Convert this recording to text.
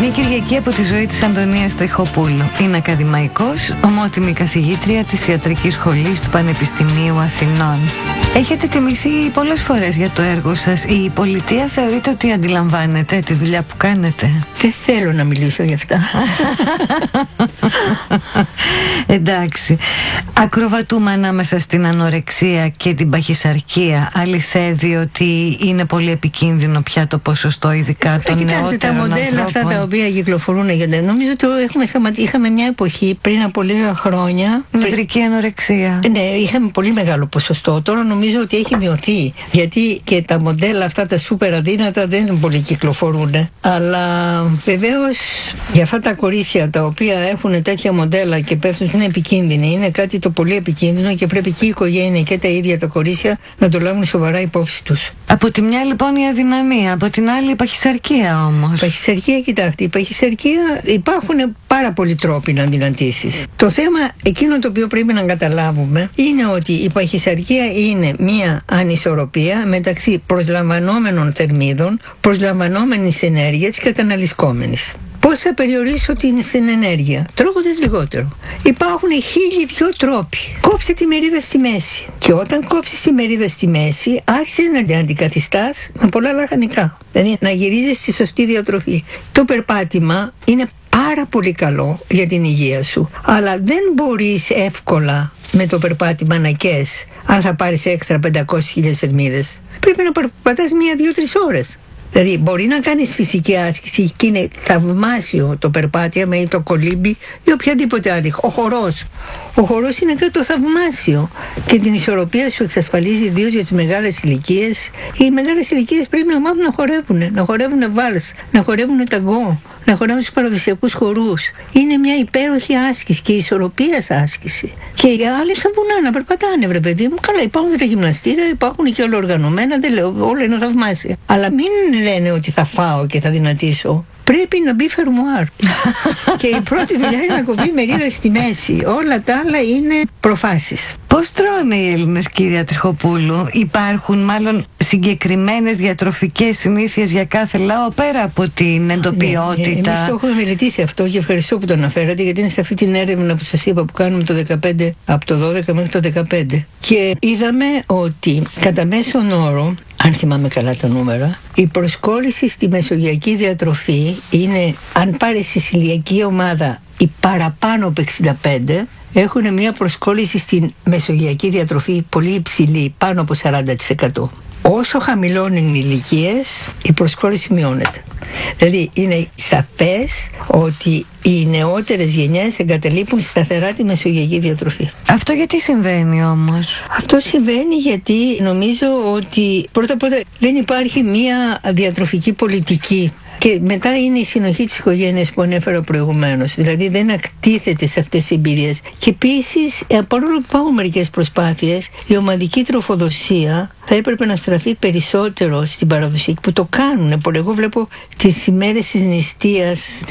Μια Κυριακή από τη ζωή της Αντωνίας Τριχοπούλου. Είναι ακαδημαϊκός, ομότιμη καθηγήτρια της Ιατρικής Σχολής του Πανεπιστημίου Αθηνών. Έχετε τιμηθεί πολλές φορές για το έργο σας. Η πολιτεία θεωρείτε ότι αντιλαμβάνεται τη δουλειά που κάνετε? Δεν θέλω να μιλήσω γι' αυτά. Εντάξει. Ακροβατούμε ανάμεσα στην ανορεξία και την παχυσαρκία. Αληθεύει ότι είναι πολύ επικίνδυνο πια το ποσοστό, ειδικά των νεότερων τα μοντέλα ανθρώπων? Αυτά τα οποία κυκλοφορούν, γιατί νομίζω ότι είχαμε μια εποχή πριν από λίγα χρόνια. Μητρική ανορεξία. Ναι, είχαμε πολύ μεγάλο ποσοστό. Τώρα νομίζω ότι έχει μειωθεί. Γιατί και τα μοντέλα αυτά τα σούπερ αδύνατα δεν πολύ κυκλοφορούν. Αλλά βεβαίως για αυτά τα κορίτσια τα οποία έχουν τέτοια μοντέλα και πέφτουν, είναι επικίνδυνοι. Είναι κάτι το πολύ επικίνδυνο και πρέπει και η οικογένεια και τα ίδια τα κορίτσια να το λάβουν σοβαρά υπόψη τους. Από τη μια λοιπόν η αδυναμία, από την άλλη η παχυσαρκία όμως. Παχυσαρκία, κοιτάξτε, η παχυσαρκία υπάρχουν πάρα πολλοί τρόποι να την αντίσεις. Το θέμα εκείνο το οποίο πρέπει να καταλάβουμε είναι ότι η παχυσαρκία είναι μια ανισορροπία μεταξύ προσλαμβανόμενων θερμίδων, προσλαμβανόμενης ενέργειας και καταναλυσκόμενης. Πώς θα περιορίσω την ενέργεια? Τρώγοντας λιγότερο. Υπάρχουν 1002 τρόποι. Κόψε τη μερίδα στη μέση. Και όταν κόψεις τη μερίδα στη μέση, άρχισε να την αντικαθιστάς με πολλά λαχανικά. Δηλαδή να γυρίζεις στη σωστή διατροφή. Το περπάτημα είναι πάρα πολύ καλό για την υγεία σου. Αλλά δεν μπορείς εύκολα με το περπάτημα να καίς αν θα πάρεις έξτρα 500.000 θερμίδες. Πρέπει να περπατάς 1-2-3 ώρες. Δηλαδή μπορεί να κάνεις φυσική άσκηση και είναι θαυμάσιο το περπάτημα ή το κολύμπι ή οποιαδήποτε άλλη. Ο χορός είναι κάτι το θαυμάσιο και την ισορροπία σου εξασφαλίζει, ιδίως για τις μεγάλες ηλικίες. Οι μεγάλες ηλικίες πρέπει να μάθουν να χορεύουν, να χορεύουν βάλς, να χορεύουν ταγκό, να χορεύουν στους παραδοσιακούς χορούς. Είναι μια υπέροχη άσκηση και ισορροπίας άσκηση. Και οι άλλοι θα βουνά να περπατάνε, βρε παιδί μου. Καλά, υπάρχουν και τα γυμναστήρια, υπάρχουν και όλα οργανωμένα, δεν λέω, όλα είναι θαυμάσια. Αλλά μην λένε ότι θα φάω και θα δυνατήσω. Πρέπει να μπει φερμουάρ. Και η πρώτη δουλειά είναι να κοβεί μερίδα στη μέση. Όλα τα άλλα είναι προφάσεις. Πώς τρώνε οι Έλληνες, κυρία Τριχοπούλου? Υπάρχουν μάλλον συγκεκριμένες διατροφικές συνήθειες για κάθε λαό πέρα από την εντοπιότητα? Εμείς το έχουμε μελετήσει αυτό και ευχαριστώ που το αναφέρατε, γιατί είναι σε αυτή την έρευνα που σας είπα που κάνουμε το 15, από το 12 μέχρι το 15. Και είδαμε ότι κατά μέσον όρο, αν θυμάμαι καλά τα νούμερα, η προσκόλληση στη μεσογειακή διατροφή είναι, αν πάρεις στη ηλιακή ομάδα οι παραπάνω από 65, έχουν μια προσκόλληση στην μεσογειακή διατροφή πολύ υψηλή, πάνω από 40%. Όσο χαμηλώνουν οι ηλικίες, η προσκόλληση μειώνεται. Δηλαδή είναι σαφές ότι οι νεότερες γενιές εγκαταλείπουν σταθερά τη μεσογειακή διατροφή. Αυτό γιατί συμβαίνει όμως? Αυτό συμβαίνει γιατί νομίζω ότι πρώτα απ' όλα δεν υπάρχει μια διατροφική πολιτική. Και μετά είναι η συνοχή της οικογένειας που ανέφερα προηγουμένως. Δηλαδή δεν ακτίθεται σε αυτές τις εμπειρίες. Και επίσης, παρόλο που υπάρχουν μερικές προσπάθειες, η ομαδική τροφοδοσία θα έπρεπε να στραφεί περισσότερο στην παραδοσιακή, που το κάνουν. Εγώ βλέπω τις ημέρες της νηστείας,